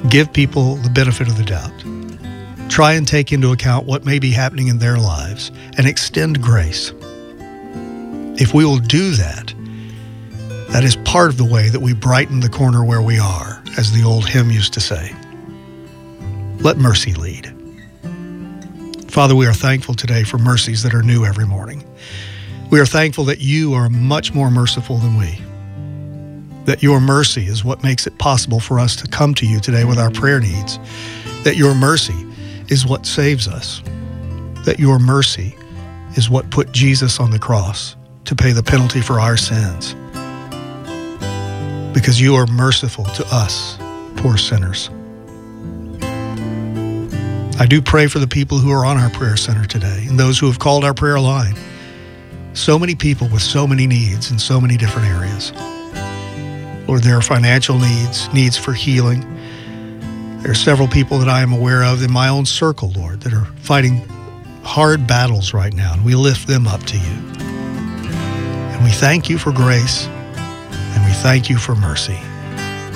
Give people the benefit of the doubt. Try and take into account what may be happening in their lives and extend grace. If we will do that, that is part of the way that we brighten the corner where we are, as the old hymn used to say. Let mercy lead. Father, we are thankful today for mercies that are new every morning. We are thankful that you are much more merciful than we. That your mercy is what makes it possible for us to come to you today with our prayer needs. That your mercy is what saves us. That your mercy is what put Jesus on the cross to pay the penalty for our sins. Because you are merciful to us, poor sinners. I do pray for the people who are on our prayer center today and those who have called our prayer line. So many people with so many needs in so many different areas. Lord, there are financial needs for healing. There are several people that I am aware of in my own circle, Lord, that are fighting hard battles right now, and we lift them up to you. And we thank you for grace, and we thank you for mercy.